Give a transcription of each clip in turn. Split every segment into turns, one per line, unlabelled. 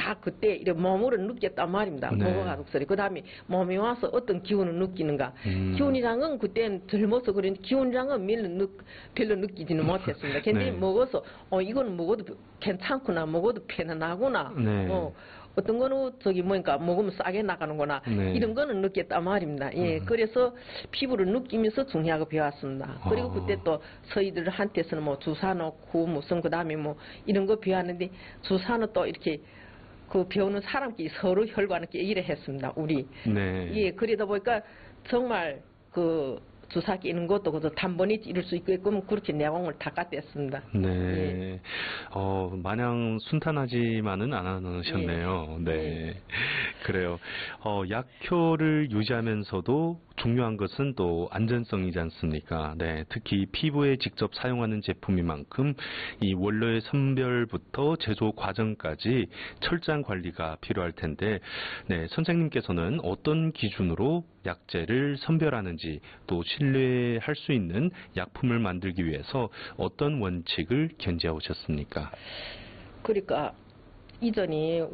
다 그때 이렇게 몸으로 느꼈단 말입니다.
네.
먹어가지고 그 다음에 몸에 와서 어떤 기운을 느끼는가. 기운이랑은 그때는 젊어서 그런데 기운이랑은 별로 느끼지는 못했습니다. 근데
네.
먹어서 이거는 먹어도 괜찮구나, 먹어도 편안하구나.
네.
어떤 거는 뭐니까 먹으면 싸게 나가는구나.
네.
이런 거는 느꼈단 말입니다. 예, 그래서 피부를 느끼면서 중요하게 배웠습니다. 그리고 그때 또 서희들한테서는 뭐 주사 놓고 무슨 그 다음에 뭐 이런 거 배웠는데 주사는 또 이렇게 그 배우는 사람끼리 서로 혈관을 이래 했습니다. 우리.
네.
예, 그러다 보니까 정말 그 주사 끼는 것도 그저 단번에 이룰 수 있게끔 그렇게 내공을 다 갖댔습니다.
네.
예.
마냥 순탄하지만은 않으셨네요.
예.
네.
예.
그래요. 약효를 유지하면서도 중요한 것은 또 안전성이지 않습니까? 네. 특히 피부에 직접 사용하는 제품인 만큼 이 원료의 선별부터 제조 과정까지 철저한 관리가 필요할 텐데, 네. 선생님께서는 어떤 기준으로 약재를 선별하는지 또 신뢰할 수 있는 약품을 만들기 위해서 어떤 원칙을 견지해 오셨습니까?
그러니까 이전에는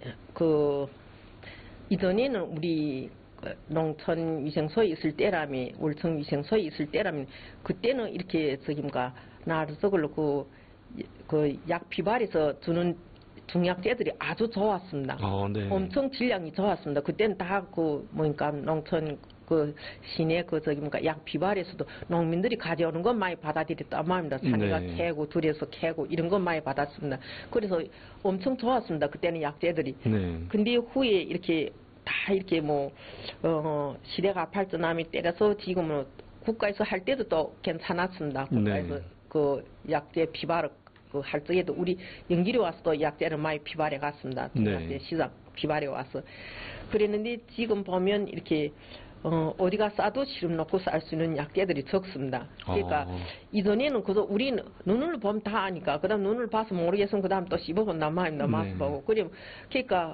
우리 농촌위생소에 있을 때라면, 월청위생소에 있을 때라면, 그때는 이렇게 나를 그 약 비발에서 주는 중약제들이 아주 좋았습니다.
네.
엄청 질량이 좋았습니다. 그때는 다 농촌 시내 약 비발에서도 농민들이 가져오는 것 많이 받아들였단 말입니다. 산에가
네.
캐고 들에서 캐고 이런 것 많이 받았습니다. 그래서 엄청 좋았습니다. 그때는 약재들이.
네.
근데 후에 이렇게 다 이렇게 시대가 발전함에 따라서 지금은 국가에서 할 때도 또 괜찮았습니다. 국가에서
네.
그 약재 비발을 할 적에도 우리 연길이 와서 또 약재를 많이 비발해 갔습니다.
네.
약재 시장 비발해 와서. 그랬는데 지금 보면 이렇게 어디가 싸도 시름 놓고 쌀 수 있는 약재들이 적습니다. 그러니까 이전에는 그저 우리 눈을 보면 다 아니까 그다음 눈을 봐서 모르겠으면 그다음 또 씹어본단 말입니다.
네.
맛을 보고. 그러니까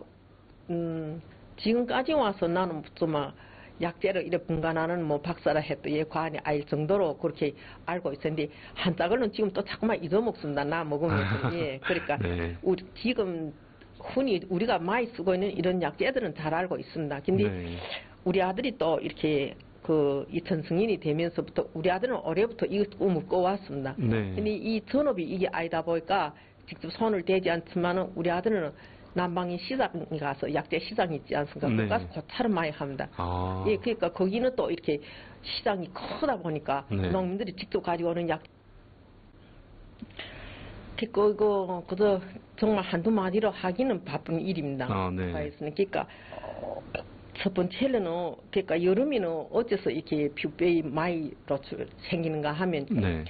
지금까지 와서 나는 약재를 이렇게 분간하는 박사라 해도 과언이 아닐 정도로 그렇게 알고 있었는데 한짝을는 지금 또 자꾸만 잊어먹습니다. 나 먹으면서. 예. 그러니까
네.
지금 흔히 우리가 많이 쓰고 있는 이런 약재들은 잘 알고 있습니다. 근데
네.
우리 아들이 또 이렇게 이천 성인이 되면서부터 우리 아들은 올해부터 이 꿈을 꿔왔습니다.
네.
근데 이 전업이 이게 아니다 보니까 직접 손을 대지 않지만은 우리 아들은 남방에 시장에 가서 약재 시장이 있지 않습니까?
네.
거기 가서 고찰을 많이 합니다. 예, 그러니까 거기는 또 이렇게 시장이 크다 보니까
네.
농민들이 직접 가지고 오는 그저 정말 한두 마디로 하기는 바쁜 일입니다.
네.
그러니까 첫 번째는 그러니까 여름에는 어째서 이렇게 피부병이 많이 생기는가 하면
네.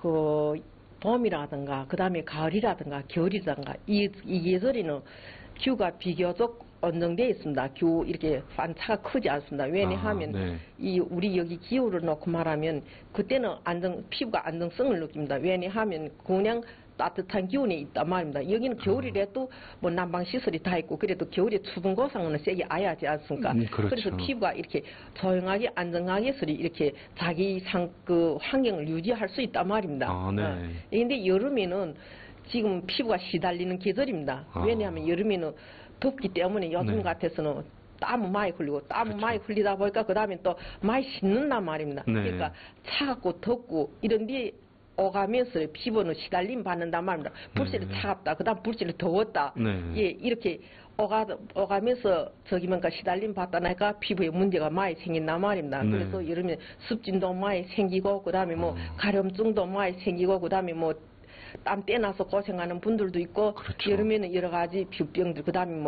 봄이라든가 그다음에 가을이라든가 겨울이라든가 이 계절에는 기후가 비교적 안정되어 있습니다. 기후 이렇게 반차가 크지 않습니다. 왜냐하면
네.
우리 여기 기후를 놓고 말하면 그때는 피부가 안정성을 느낍니다. 왜냐하면 그냥 따뜻한 기운이 있단 말입니다. 여기는 겨울이라도 난방 시설이 다 있고 그래도 겨울에 수분 고상은 세게 아야지 않습니까?
그렇죠.
그래서 피부가 이렇게 조용하게 안정하게 이렇게 자기 환경을 유지할 수 있단 말입니다.
네.
그런데 여름에는 지금 피부가 시달리는 계절입니다. 왜냐하면 여름에는 덥기 때문에 요즘
네.
같아서는 땀을 많이 흘리고 땀을
그렇죠.
많이 흘리다 보니까 그 다음에 또 많이 씻는단 말입니다.
네.
그러니까 차갑고 덥고 이런데 오가면서 피부는 시달림 받는단 말입니다. 불씨를 차갑다, 그 다음 불씨를 더웠다.
네.
예, 이렇게 오가면서 시달림 받다 나니까 피부에 문제가 많이 생긴단 말입니다.
네.
그래서 여름에 습진도 많이 생기고, 그 다음에 가려움증도 많이 생기고, 그 다음에 땀 떼나서 고생하는 분들도 있고,
그렇죠.
여름에는 여러 가지 피부병들, 그 다음에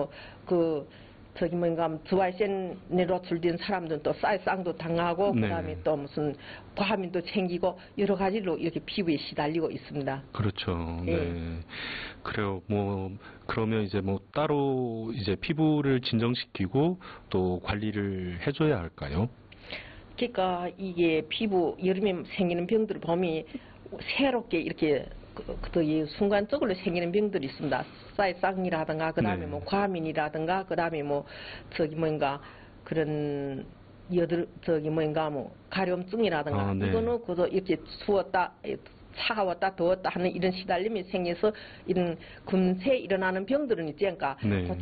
紫外線에 노출된 사람들은 또 쌀상도 당하고
네.
그다음에 또 무슨 과민도 생기고 여러 가지로 이렇게 피부에 시달리고 있습니다.
그렇죠.
예.
네. 그래요. 그러면 이제 따로 이제 피부를 진정시키고 또 관리를 해줘야 할까요?
그러니까 이게 여름에 생기는 병들을 보면 새롭게 이렇게 순간적으로 생기는 병들이 있습니다. 쌀상이라든가, 그 다음에
네.
과민이라든가, 그 다음에 그런 가려움증이라든가,
네.
이거는 그저 이렇게 차가웠다, 더웠다 하는 이런 시달림이 생겨서 이런 금세 일어나는 병들은 있지 않습니까?
네.